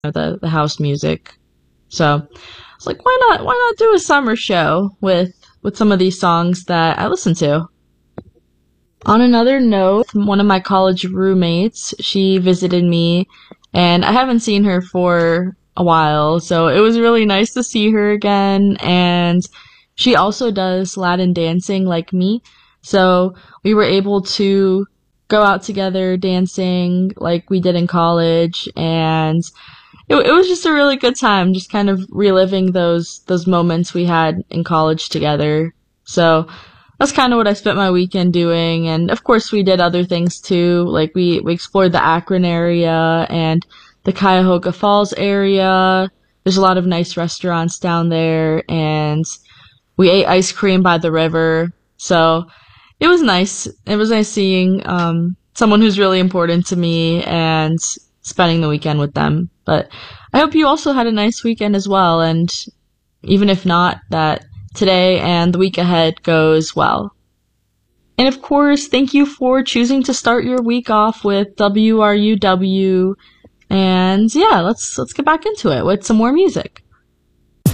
the house music. So I was like, why not do a summer show with some of these songs that I listen to? On another note, one of my college roommates, she visited me, and I haven't seen her for a while, so it was really nice to see her again, and she also does Latin dancing like me, so we were able to go out together dancing like we did in college, and it was just a really good time, just kind of reliving those moments we had in college together. So that's kind of what I spent my weekend doing. And of course, we did other things too. Like we explored the Akron area and the Cuyahoga Falls area. There's a lot of nice restaurants down there, and we ate ice cream by the river. So it was nice. It was nice seeing someone who's really important to me and spending the weekend with them. But I hope you also had a nice weekend as well, and even if not, that today and the week ahead goes well. And of course, thank you for choosing to start your week off with WRUW. And yeah, let's get back into it with some more music.